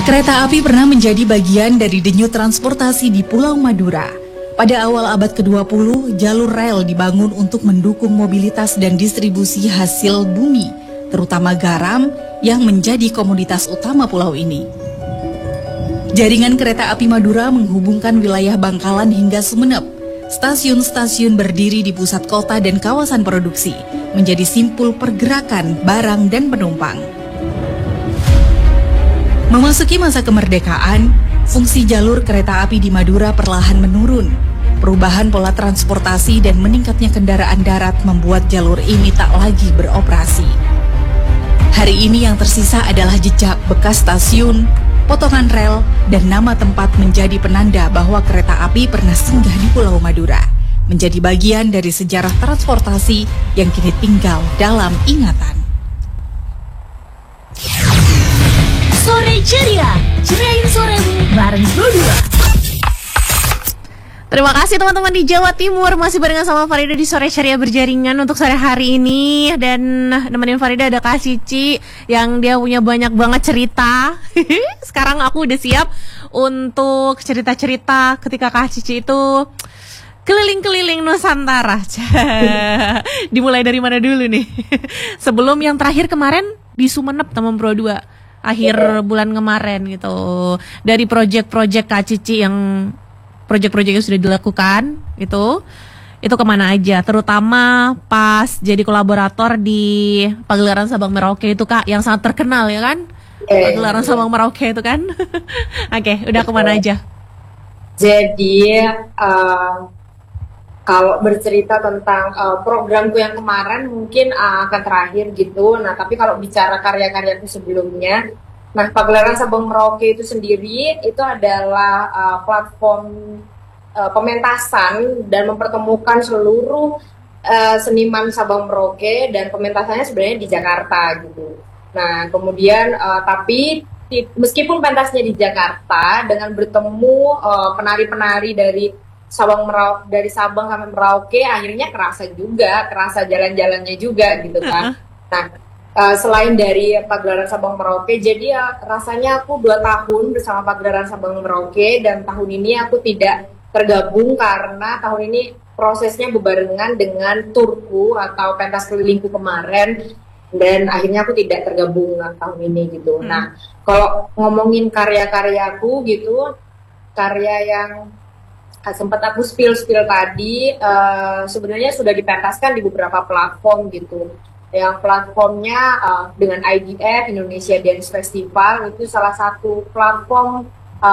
Kereta api pernah menjadi bagian dari denyut transportasi di Pulau Madura. Pada awal abad ke-20, jalur rel dibangun untuk mendukung mobilitas dan distribusi hasil bumi, terutama garam yang menjadi komoditas utama pulau ini. Jaringan kereta api Madura menghubungkan wilayah Bangkalan hingga Sumeneb. Stasiun-stasiun berdiri di pusat kota dan kawasan produksi, menjadi simpul pergerakan barang dan penumpang. Memasuki masa kemerdekaan, fungsi jalur kereta api di Madura perlahan menurun. Perubahan pola transportasi dan meningkatnya kendaraan darat membuat jalur ini tak lagi beroperasi. Hari ini yang tersisa adalah jejak bekas stasiun, potongan rel, dan nama tempat menjadi penanda bahwa kereta api pernah singgah di Pulau Madura, menjadi bagian dari sejarah transportasi yang kini tinggal dalam ingatan. Sore Ceria, ceriain soremu bareng Bro 2. Terima kasih teman-teman di Jawa Timur, masih barengan sama Farida di Sore Ceria Berjaringan untuk sore hari ini. Dan nemenin Farida ada Kak Cici yang dia punya banyak banget cerita. Sekarang aku udah siap untuk cerita-cerita ketika Kak Cici itu keliling-keliling Nusantara. Dimulai dari mana dulu nih? Sebelum yang terakhir kemarin di Sumeneb teman Bro 2 akhir bulan kemarin gitu. Dari proyek-proyek Kak Cici yang proyek-proyek yang sudah dilakukan itu kemana aja, terutama pas jadi kolaborator di pagelaran Sabang Merauke itu Kak, yang sangat terkenal ya kan, pagelaran Sabang Merauke itu kan. Oke, udah kemana aja? Jadi kalau bercerita tentang programku yang kemarin mungkin akan terakhir gitu. Nah, tapi kalau bicara karya-karyaku sebelumnya, nah pagelaran Sabang Merauke itu sendiri itu adalah platform pementasan dan mempertemukan seluruh seniman Sabang Merauke, dan pementasannya sebenarnya di Jakarta gitu. Nah, kemudian tapi meskipun pentasnya di Jakarta, dengan bertemu penari-penari dari Sabang sampai Merauke, akhirnya kerasa jalan-jalannya juga gitu kan. Nah, selain dari pagelaran Sabang Merauke, jadi ya rasanya aku 2 tahun bersama pagelaran Sabang Merauke, dan tahun ini aku tidak tergabung karena tahun ini prosesnya bebarengan dengan turku atau pentas kelilingku kemarin, dan akhirnya aku tidak tergabung tahun ini gitu. Nah, kalau ngomongin karya-karyaku gitu, karya yang sempat aku spill tadi sebenarnya sudah dipentaskan di beberapa platform gitu. Yang platformnya dengan IDF, Indonesia Dance Festival, itu salah satu platform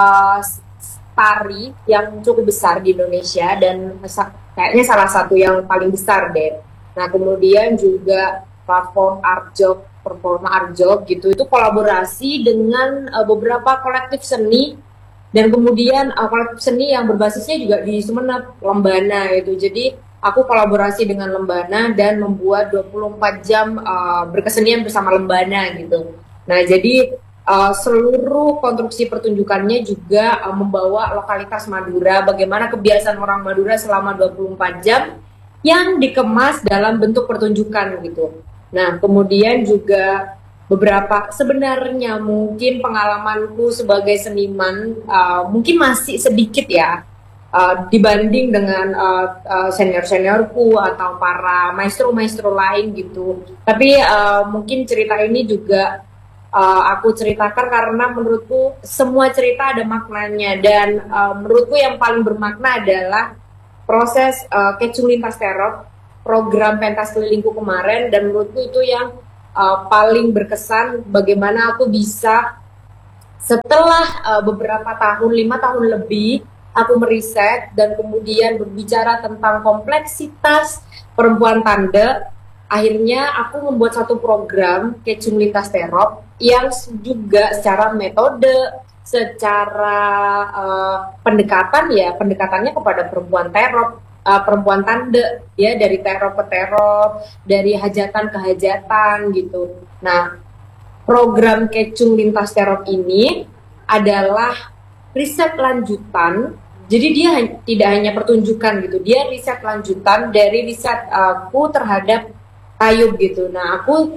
tari yang cukup besar di Indonesia, dan kayaknya salah satu yang paling besar deh. Nah, kemudian juga platform performa art job gitu, itu kolaborasi dengan beberapa kolektif seni. Dan kemudian kolektif seni yang berbasisnya juga di Sumeneb, Lembana itu. Jadi aku kolaborasi dengan Lembana dan membuat 24 jam berkesenian bersama Lembana gitu. Nah, jadi seluruh konstruksi pertunjukannya juga membawa lokalitas Madura, bagaimana kebiasaan orang Madura selama 24 jam yang dikemas dalam bentuk pertunjukan gitu. Nah, kemudian juga beberapa sebenarnya mungkin pengalamanku sebagai seniman mungkin masih sedikit ya dibanding dengan senior-seniorku atau para maestro-maestro lain gitu. Tapi mungkin cerita ini juga aku ceritakan karena menurutku semua cerita ada maknanya, dan menurutku yang paling bermakna adalah proses Kecung Lintas Terop, program pentas kelilingku kemarin, dan menurutku itu yang paling berkesan, bagaimana aku bisa setelah beberapa tahun, 5 tahun lebih, aku meriset dan kemudian berbicara tentang kompleksitas perempuan tanda. Akhirnya aku membuat satu program Kecung Lintas Terop yang juga secara metode, secara pendekatannya kepada perempuan terop, perempuan tanda ya, dari terop ke terop, dari hajatan ke hajatan gitu. Nah, program Kecung Lintas Terop ini adalah riset lanjutan. Jadi dia tidak hanya pertunjukan gitu, dia riset lanjutan dari riset aku terhadap Tayub gitu. Nah, aku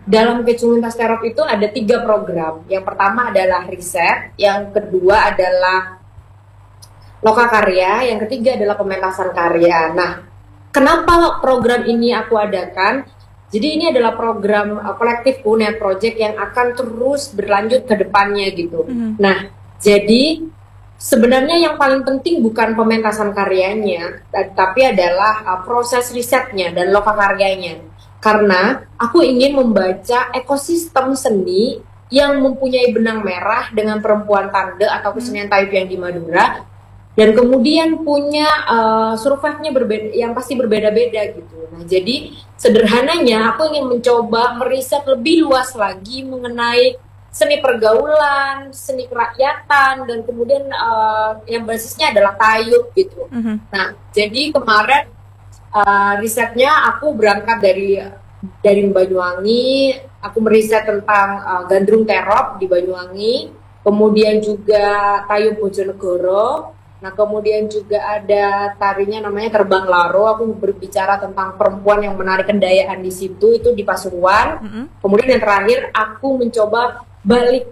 dalam Kecung Lintas Terop itu ada 3 program. Yang pertama adalah riset, yang kedua adalah lokakarya, yang ketiga adalah pementasan karya. Nah, kenapa program ini aku adakan? Jadi ini adalah program kolektifku, Net Project, yang akan terus berlanjut ke depannya gitu. Nah, jadi sebenarnya yang paling penting bukan pementasan karyanya, tapi adalah proses risetnya dan lokakaryanya. Karena aku ingin membaca ekosistem seni yang mempunyai benang merah dengan perempuan tanda atau kesenian Tayub yang di Madura, dan kemudian punya survive-nya berbeda, yang pasti berbeda-beda gitu. Nah, jadi sederhananya aku ingin mencoba meriset lebih luas lagi mengenai seni pergaulan, seni kerakyatan, dan kemudian yang basisnya adalah Tayub gitu. Nah, jadi kemarin risetnya aku berangkat dari Banyuwangi, aku meriset tentang Gandrung Terop di Banyuwangi, kemudian juga Tayub Bojonegoro. Nah, kemudian juga ada tarinya namanya Terbang Laro. Aku berbicara tentang perempuan yang menarik kendayaan di situ, itu di Pasuruan. Kemudian yang terakhir, aku mencoba balik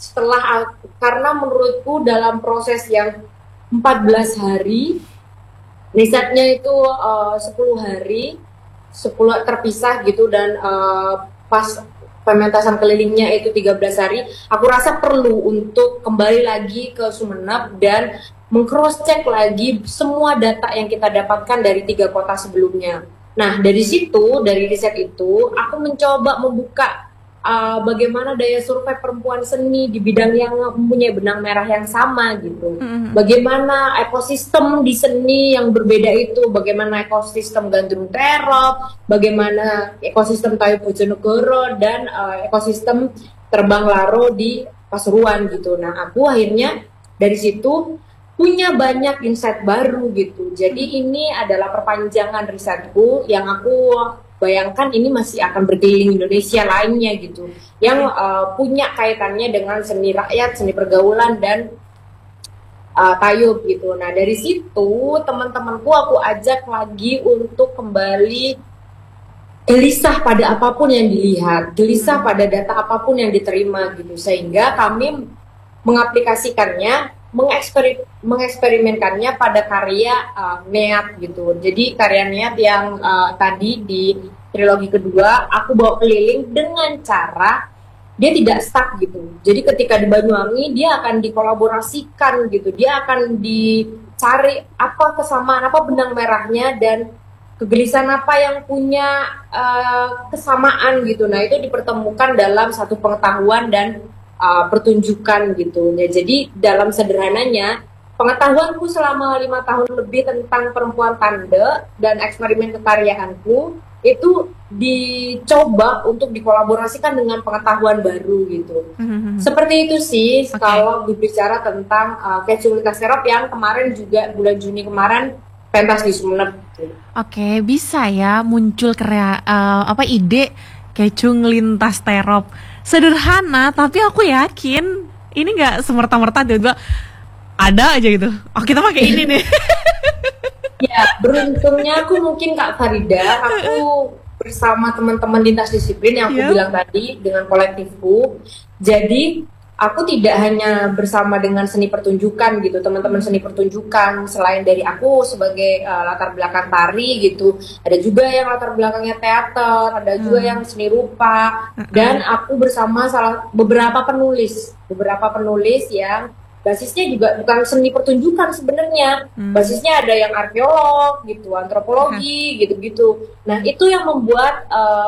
karena menurutku dalam proses yang 14 hari, risetnya itu 10 hari, 10 terpisah gitu, dan pas pementasan kelilingnya itu 13 hari, aku rasa perlu untuk kembali lagi ke Sumeneb dan meng-cross check lagi semua data yang kita dapatkan dari 3 kota sebelumnya. Nah, dari situ, dari riset itu, aku mencoba membuka bagaimana daya survei perempuan seni di bidang yang mempunyai benang merah yang sama gitu. Bagaimana ekosistem di seni yang berbeda itu, bagaimana ekosistem Gandrung Terop, bagaimana ekosistem Tayub Bojonegoro, dan ekosistem Terbang Laro di Pasuruan gitu. Nah, aku akhirnya dari situ punya banyak insight baru gitu. Jadi ini adalah perpanjangan risetku yang aku bayangkan ini masih akan berkeliling Indonesia lainnya gitu, yang punya kaitannya dengan seni rakyat, seni pergaulan, dan Tayub gitu. Nah, dari situ teman-temanku aku ajak lagi untuk kembali gelisah pada apapun yang dilihat, gelisah pada data apapun yang diterima gitu, sehingga kami mengaplikasikannya, mengeksperimenkannya pada karya Neat gitu. Jadi karya Neat yang tadi di trilogi kedua aku bawa keliling dengan cara dia tidak stuck gitu. Jadi ketika di Banyuwangi dia akan dikolaborasikan gitu, dia akan dicari apa kesamaan, apa benang merahnya, dan kegelisahan apa yang punya kesamaan gitu. Nah, itu dipertemukan dalam satu pengetahuan dan pertunjukan gitu. Ya, jadi dalam sederhananya, pengetahuanku selama 5 tahun lebih tentang perempuan tanda dan eksperimen kekaryaanku itu dicoba untuk dikolaborasikan dengan pengetahuan baru gitu. Seperti itu sih kalau berbicara tentang Kecung Lintas Terop yang kemarin juga bulan Juni kemarin pentas di Sumeneb. Oke, bisa ya muncul ide Kecung Lintas Terop. Sederhana, tapi aku yakin ini nggak semerta-merta tiba-tiba ada aja gitu. Oh, kita pakai ini nih. Ya, beruntungnya aku mungkin Kak Farida, aku bersama teman-teman lintas disiplin yang aku bilang tadi dengan kolektifku. Jadi aku tidak hanya bersama dengan seni pertunjukan gitu, teman-teman seni pertunjukan selain dari aku sebagai latar belakang tari gitu, ada juga yang latar belakangnya teater, ada juga yang seni rupa, dan aku bersama beberapa penulis yang basisnya juga bukan seni pertunjukan sebenarnya, basisnya ada yang arkeolog gitu, antropologi gitu-gitu. Nah, itu yang membuat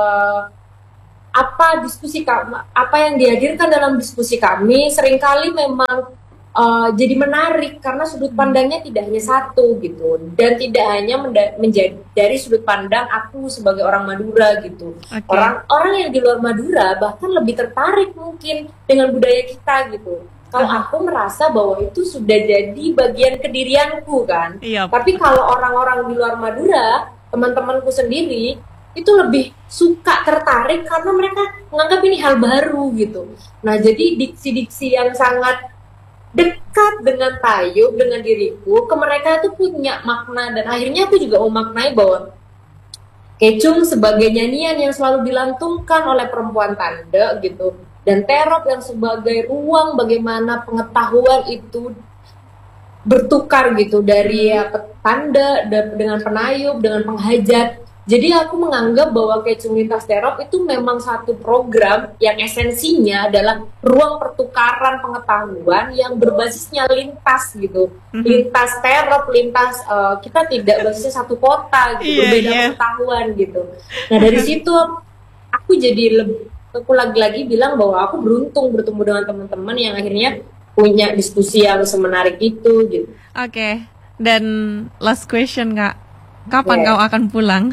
apa yang dihadirkan dalam diskusi kami seringkali memang jadi menarik karena sudut pandangnya tidak hanya satu gitu, dan tidak hanya menjadi dari sudut pandang aku sebagai orang Madura gitu. Orang yang di luar Madura bahkan lebih tertarik mungkin dengan budaya kita gitu. Kalau aku merasa bahwa itu sudah jadi bagian kedirianku kan. Tapi kalau orang-orang di luar Madura, teman-temanku sendiri itu lebih suka tertarik karena mereka menganggap ini hal baru gitu. Nah, jadi diksi-diksi yang sangat dekat dengan Tayub, dengan diriku, ke mereka itu punya makna, dan akhirnya aku juga memaknai bahwa Kecung sebagai nyanyian yang selalu dilantungkan oleh perempuan tanda gitu, dan terop yang sebagai ruang bagaimana pengetahuan itu bertukar gitu dari tanda dengan penayub dengan penghajat. Jadi aku menganggap bahwa Kecung Lintas Terop itu memang satu program yang esensinya adalah ruang pertukaran pengetahuan yang berbasisnya lintas gitu. Lintas terop, lintas kita tidak basisnya satu kota gitu, berbeda pengetahuan gitu. Nah dari situ aku lagi-lagi bilang bahwa aku beruntung bertemu dengan teman-teman yang akhirnya punya diskusi yang semenarik itu gitu. Oke. Dan last question Kak, kapan kau akan pulang?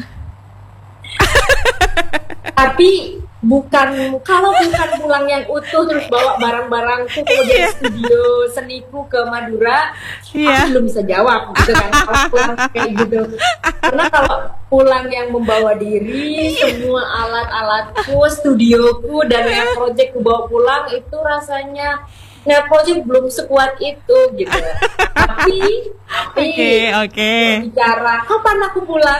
Tapi kalau bukan pulang yang utuh terus bawa barang-barangku kemudian studio seniku ke Madura, aku belum bisa jawab gitu kan kalau pulang kayak gitu. Karena kalau pulang yang membawa diri, semua alat-alatku, studioku dan projectku bawa pulang itu rasanya project belum sekuat itu gitu. Tapi bicara kapan aku pulang,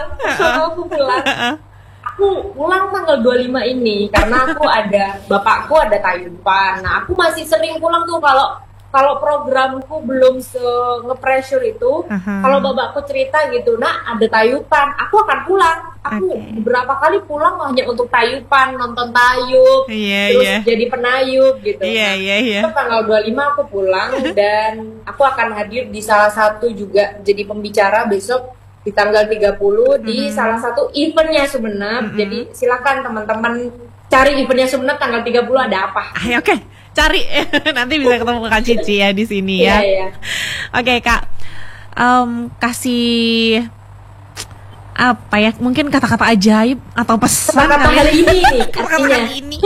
aku pulang tanggal 25 ini karena bapakku ada tayupan. Nah, aku masih sering pulang tuh kalau programku belum nge-pressure itu. Kalau bapakku cerita gitu, "Nah, ada tayupan," aku akan pulang. Aku beberapa kali pulang hanya untuk tayupan, nonton tayub, terus jadi penayub gitu. Tanggal 25 aku pulang dan aku akan hadir di salah satu juga jadi pembicara besok di tanggal 30 di salah satu eventnya Sumeneb. Jadi silakan teman-teman cari eventnya Sumeneb tanggal 30 ada apa. Oke, cari nanti bisa ketemu Kak Cici ya di sini ya. Oke, Kak. Kasih apa ya? Mungkin kata-kata ajaib atau pesan kata-kata hari ini kata-kata ini.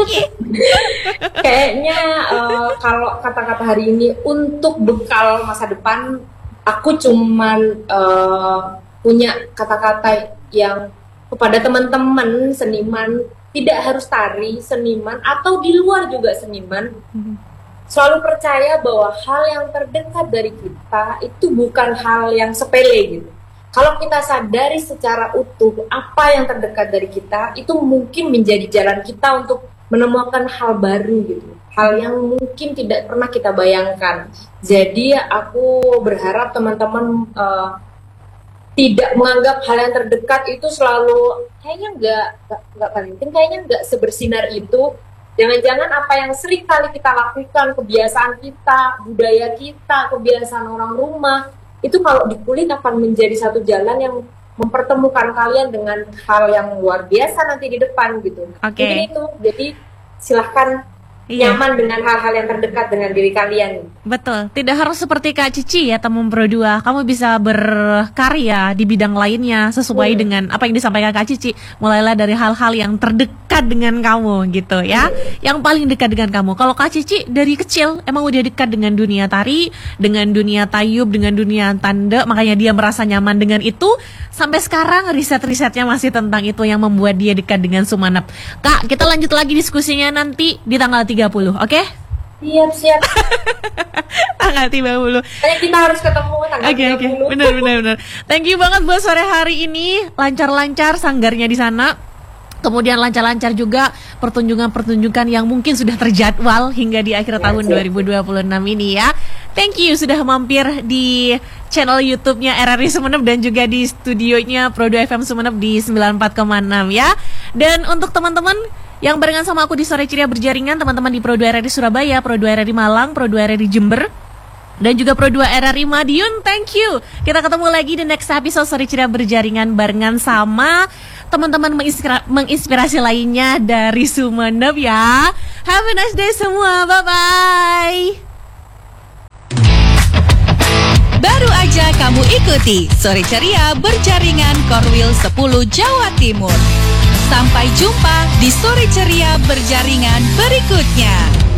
Kayaknya kalau kata-kata hari ini untuk bekal masa depan, aku cuman punya kata-kata yang kepada teman-teman seniman, tidak harus tari, seniman atau di luar juga seniman, selalu percaya bahwa hal yang terdekat dari kita itu bukan hal yang sepele gitu. Kalau kita sadari secara utuh apa yang terdekat dari kita, itu mungkin menjadi jalan kita untuk menemukan hal baru gitu, hal yang mungkin tidak pernah kita bayangkan. Jadi aku berharap teman-teman tidak menganggap hal yang terdekat itu selalu kayaknya nggak penting, kayaknya nggak sebersinar itu. Jangan-jangan apa yang sering kali kita lakukan, kebiasaan kita, budaya kita, kebiasaan orang rumah, itu kalau dikulik akan menjadi satu jalan yang mempertemukan kalian dengan hal yang luar biasa nanti di depan gitu. Mungkin itu. Jadi silahkan nyaman dengan hal-hal yang terdekat dengan diri kalian. Betul, tidak harus seperti Kak Cici ya Temu Pro 2. Kamu bisa berkarya di bidang lainnya sesuai dengan apa yang disampaikan Kak Cici. Mulailah dari hal-hal yang terdekat dengan kamu gitu ya, yang paling dekat dengan kamu. Kalau Kak Cici dari kecil emang udah dekat dengan dunia tari, dengan dunia tayub, dengan dunia tanda, makanya dia merasa nyaman dengan itu. Sampai sekarang riset-risetnya masih tentang itu yang membuat dia dekat dengan Sumeneb. Kak, kita lanjut lagi diskusinya nanti di tanggal 30, oke? Siap. Tanggal 30. Kayak kita harus ketemu tanggal 30. Benar. Thank you banget buat sore hari ini. Lancar-lancar sanggarnya di sana. Kemudian lancar-lancar juga pertunjukan-pertunjukan yang mungkin sudah terjadwal hingga di akhir tahun 2026 ini ya. Thank you sudah mampir di channel YouTube-nya RRI Sumeneb dan juga di studionya Pro 2 FM Sumeneb di 94,6 ya. Dan untuk teman-teman yang barengan sama aku di Sore Ceria Berjaringan, teman-teman di Pro 2 RRI Surabaya, Pro 2 RRI Malang, Pro 2 RRI Jember, dan juga Pro 2 RRI Madiun, thank you. Kita ketemu lagi di next episode Sore Ceria Berjaringan barengan sama teman-teman menginspirasi lainnya dari Sumeneb ya. Have a nice day semua, bye-bye. Baru aja kamu ikuti Sore Ceria Berjaringan Korwil 10 Jawa Timur. Sampai jumpa di Sore Ceria Berjaringan berikutnya.